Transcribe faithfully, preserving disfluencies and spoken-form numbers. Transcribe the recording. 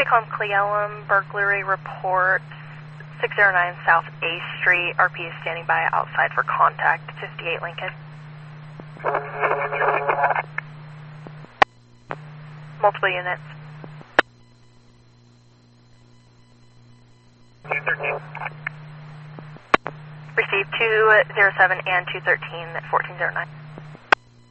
Take-Home Cleellum, burglary report, six oh nine South A Street. R P is standing by outside for contact, fifty-eight Lincoln. Multiple units. two thirteen. Received two oh seven and two thirteen at fourteen oh nine.